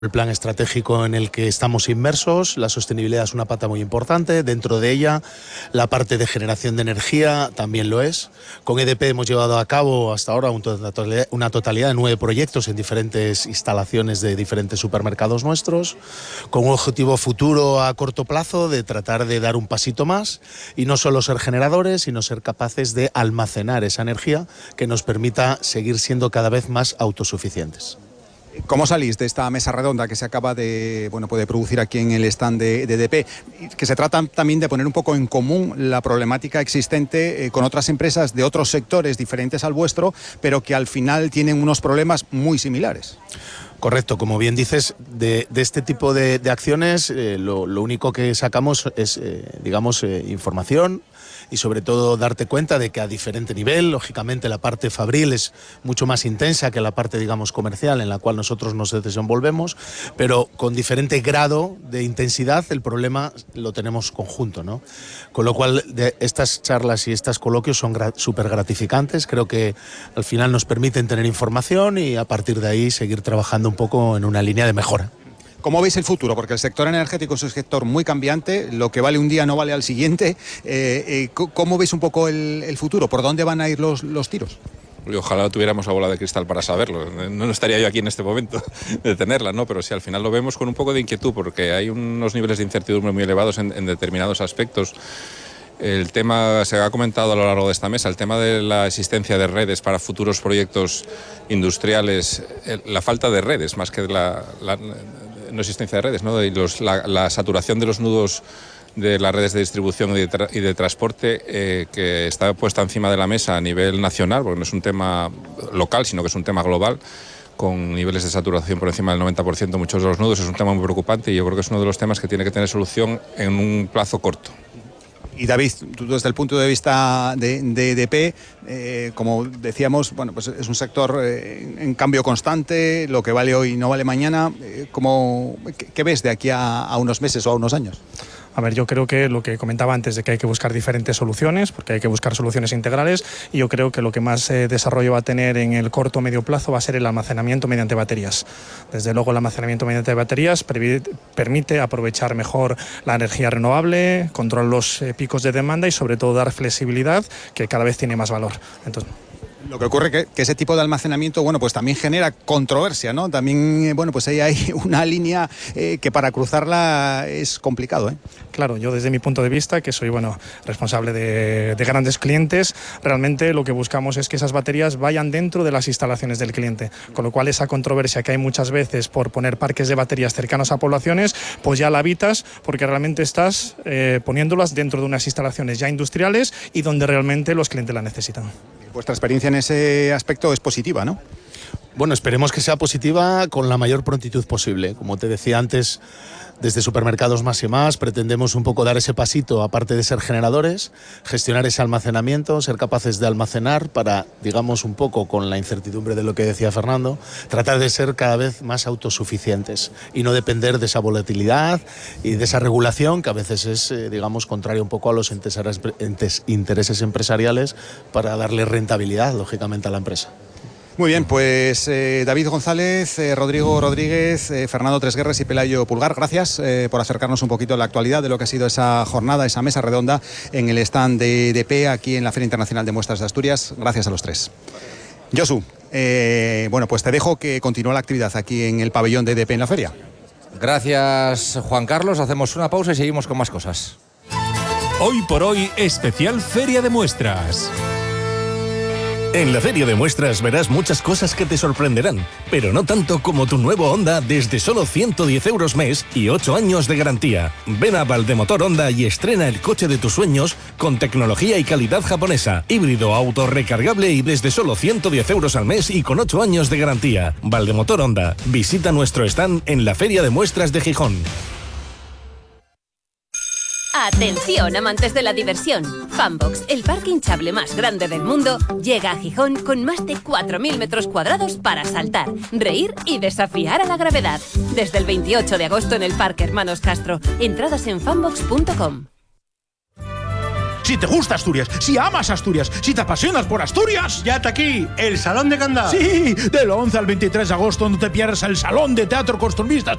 El plan estratégico en el que estamos inmersos, la sostenibilidad es una pata muy importante. Dentro de ella, la parte de generación de energía también lo es. Con EDP hemos llevado a cabo hasta ahora una totalidad de 9 proyectos en diferentes instalaciones de diferentes supermercados nuestros, con un objetivo futuro a corto plazo de tratar de dar un pasito más y no solo ser generadores, sino ser capaces de almacenar esa energía que nos permita seguir siendo cada vez más autosuficientes. ¿Cómo salís de esta mesa redonda que se acaba de producir aquí en el stand de EDP? Que se trata también de poner un poco en común la problemática existente con otras empresas de otros sectores diferentes al vuestro, pero que al final tienen unos problemas muy similares. Correcto, como bien dices, de este tipo de acciones lo único que sacamos es, información y sobre todo darte cuenta de que a diferente nivel, lógicamente la parte fabril es mucho más intensa que la parte, digamos, comercial en la cual nosotros nos desenvolvemos, pero con diferente grado de intensidad el problema lo tenemos conjunto, ¿no? Con lo cual estas charlas y estos coloquios son súper gratificantes, creo que al final nos permiten tener información y a partir de ahí seguir trabajando un poco en una línea de mejora. ¿Cómo veis el futuro? Porque el sector energético es un sector muy cambiante, lo que vale un día no vale al siguiente. ¿Cómo veis un poco el futuro? ¿Por dónde van a ir los tiros? Ojalá tuviéramos la bola de cristal para saberlo. No estaría yo aquí en este momento de tenerla, ¿no? Pero sí, al final lo vemos con un poco de inquietud, porque hay unos niveles de incertidumbre muy elevados en determinados aspectos. El tema, se ha comentado a lo largo de esta mesa, el tema de la existencia de redes para futuros proyectos industriales, la falta de redes, más que la no existencia de redes, ¿no? Y la saturación de los nudos de las redes de distribución y de transporte que está puesta encima de la mesa a nivel nacional, porque no es un tema local, sino que es un tema global, con niveles de saturación por encima del 90%, muchos de los nudos, es un tema muy preocupante y yo creo que es uno de los temas que tiene que tener solución en un plazo corto. Y David, tú desde el punto de vista de EDP, como decíamos, bueno, pues es un sector en cambio constante, lo que vale hoy no vale mañana. ¿Qué ves de aquí a unos meses o a unos años? A ver, yo creo que lo que comentaba antes de que hay que buscar diferentes soluciones, porque hay que buscar soluciones integrales, y yo creo que lo que más desarrollo va a tener en el corto o medio plazo va a ser el almacenamiento mediante baterías. Desde luego el almacenamiento mediante baterías permite aprovechar mejor la energía renovable, controlar los picos de demanda y sobre todo dar flexibilidad, que cada vez tiene más valor. Entonces, lo que ocurre que ese tipo de almacenamiento, bueno, pues también genera controversia, ¿no? También, bueno, pues ahí hay una línea que para cruzarla es complicado, ¿eh? Claro, yo desde mi punto de vista, que soy, responsable de grandes clientes, realmente lo que buscamos es que esas baterías vayan dentro de las instalaciones del cliente, con lo cual esa controversia que hay muchas veces por poner parques de baterías cercanos a poblaciones, pues ya la evitas porque realmente estás poniéndolas dentro de unas instalaciones ya industriales y donde realmente los clientes la necesitan. Vuestra experiencia en ese aspecto es positiva, ¿no? Bueno, esperemos que sea positiva con la mayor prontitud posible. Como te decía antes, desde Supermercados Más y Más pretendemos un poco dar ese pasito, aparte de ser generadores, gestionar ese almacenamiento, ser capaces de almacenar para, digamos, un poco con la incertidumbre de lo que decía Fernando, tratar de ser cada vez más autosuficientes y no depender de esa volatilidad y de esa regulación que a veces es, contraria un poco a los intereses empresariales para darle rentabilidad, lógicamente, a la empresa. Muy bien, pues David González, Rodrigo Rodríguez, Fernando Tresguerres y Pelayo Pulgar, gracias por acercarnos un poquito a la actualidad de lo que ha sido esa jornada, esa mesa redonda en el stand de EDP aquí en la Feria Internacional de Muestras de Asturias. Gracias a los tres. Josu, pues te dejo que continúe la actividad aquí en el pabellón de EDP en la feria. Gracias, Juan Carlos. Hacemos una pausa y seguimos con más cosas. Hoy por hoy, especial Feria de Muestras. En la Feria de Muestras verás muchas cosas que te sorprenderán, pero no tanto como tu nuevo Honda desde solo 110 € mes y 8 años de garantía. Ven a Valdemotor Honda y estrena el coche de tus sueños con tecnología y calidad japonesa, híbrido auto recargable y desde solo 110 € al mes y con 8 años de garantía. Valdemotor Honda. Visita nuestro stand en la Feria de Muestras de Gijón. Atención, amantes de la diversión. Funbox, el parque hinchable más grande del mundo, llega a Gijón con más de 4.000 metros cuadrados para saltar, reír y desafiar a la gravedad. Desde el 28 de agosto en el Parque Hermanos Castro. Entradas en funbox.com. Si te gusta Asturias, si amas Asturias, si te apasionas por Asturias. Ya está aquí, el Salón de Candás. Sí, del 11 al 23 de agosto, no te pierdas el Salón de Teatro Costumbrista